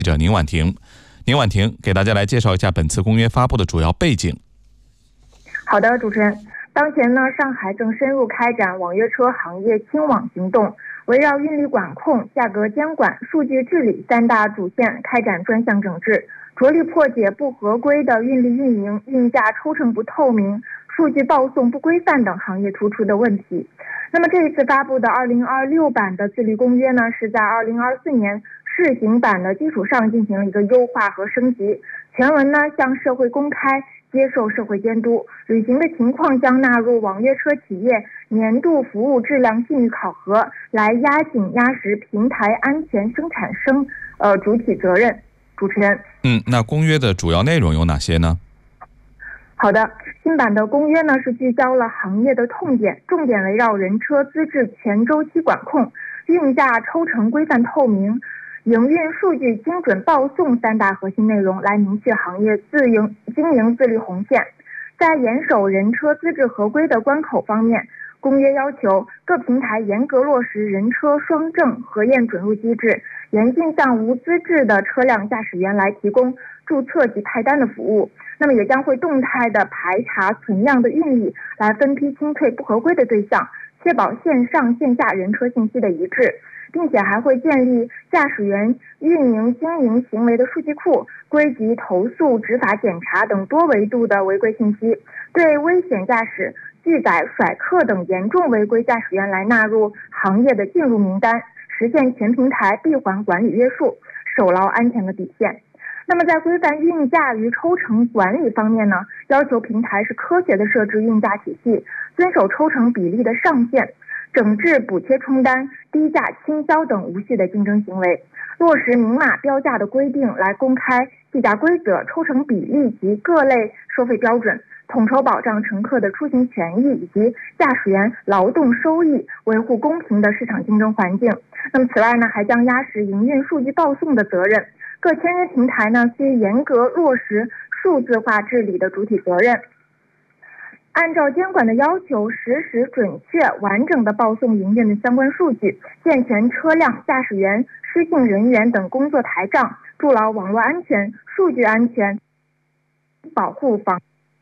记者宁婉婷。宁婉婷给大家来介绍一下本次公约发布的主要背景。 好的，主持人。当前呢，上海正深入开展网约车行业清网行动，围绕运力管控、价格监管、数据治理三大主线开展专项整治，着力破解不合规的运力运营、运价抽成不透明、数据报送不规范等行业突出的问题。那么这一次发布的2026版的自律公约呢，是在2024年试行版的基础上进行了一个优化和升级，全文呢向社会公开，接受社会监督，履行的情况将纳入网约车企业年度服务质量信誉考核，来压紧压实平台安全生产主体责任。主持人， 那公约的主要内容有哪些呢？ 好的，新版的公约呢是聚焦了行业的痛点，重点围绕人车资质全周期管控、运价抽成规范透明、营运数据精准报送三大核心内容来明确行业经营自律红线。在严守人车资质合规的关口方面，公约要求各平台严格落实人车双证核验准入机制，严禁向无资质的车辆驾驶员来提供注册及派单的服务。那么也将会动态的排查存量的运力，来分批清退不合规的对象，确保线上线下人车信息的一致，并且还会建立驾驶员运营经营行为的数据库，归集投诉、执法检查等多维度的违规信息，对危险驾驶、拒载、甩客等严重违规驾驶员来纳入行业的禁入名单，实现全平台闭环管理约束，守牢安全的底线。那么在规范运价与抽成管理方面呢，要求平台是科学的设置运价体系，遵守抽成比例的上限，整治补贴冲单、低价倾销等无序的竞争行为，落实明码标价的规定来公开计价规则、抽成比例及各类收费标准，统筹保障乘客的出行权益以及驾驶员劳动收益，维护公平的市场竞争环境。那么此外呢，还将压实营运数据报送的责任，各签约平台呢需严格落实数字化治理的主体责任，按照监管的要求，实时准确完整的报送营运的相关数据，健全车辆、驾驶员、失信人员等工作台账，筑牢网络安全、数据安全保护防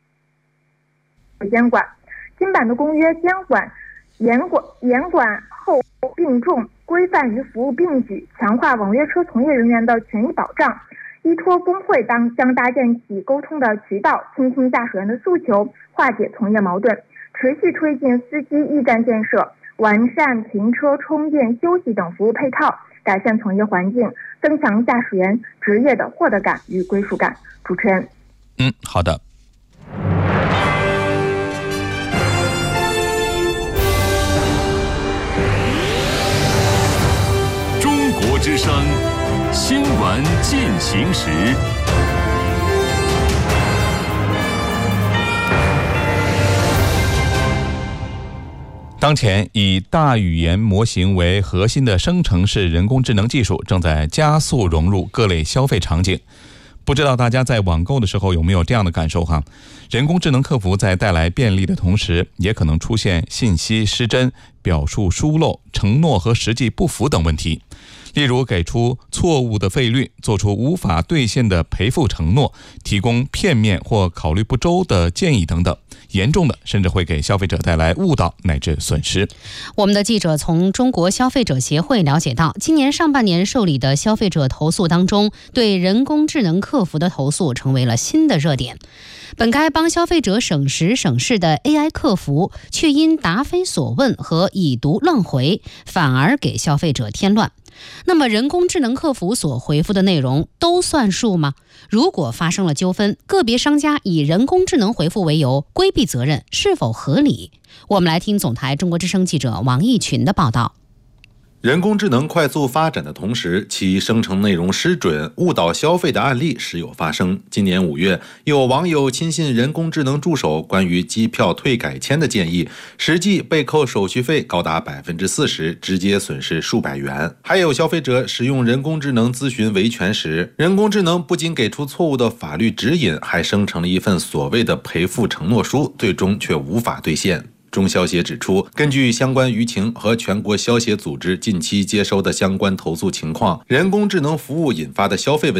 监管。新版的公约严管后并重，规范与服务并举，强化网约车从业人员的权益保障。依托工会将搭建起沟通的渠道，倾听驾驶员的诉求，化解从业矛盾，持续推进司机驿站建设，完善停车、充电、休息等服务配套，改善从业环境，增强驾驶员职业的获得感与归属感。主持人， 好的。 中国之声新闻进行时。 当前以大语言模型为核心的生成式人工智能技术正在加速融入各类消费场景。不知道大家在网购的时候有没有这样的感受哈？人工智能客服在带来便利的同时，也可能出现信息失真、表述疏漏、承诺和实际不符等问题。例如给出错误的费率，做出无法兑现的赔付承诺，提供片面或考虑不周的建议等等，严重的甚至会给消费者带来误导乃至损失。 我们的记者从中国消费者协会了解到，今年上半年受理的消费者投诉当中，对人工智能客服的投诉成为了新的热点。本该帮消费者省时省事的 AI 客服，却因答非所问和已读乱回，反而给消费者添乱。那么人工智能客服所回复的内容都算数吗？如果发生了纠纷，个别商家以人工智能回复为由规避责任，是否合理？我们来听总台中国之声记者王毅群的报道。 人工智能快速发展的同时，其生成内容失准、误导消费的案例时有发生。今年5月，有网友亲信人工智能助手关于机票退改签的建议，实际被扣手续费高达40%，直接损失数百元。还有消费者使用人工智能咨询维权时，人工智能不仅给出错误的法律指引，还生成了一份所谓的赔付承诺书，最终却无法兑现。 中消协指出，根据相关舆情和全国消协组织近期接收的相关投诉情况，人工智能服务引发的消费问题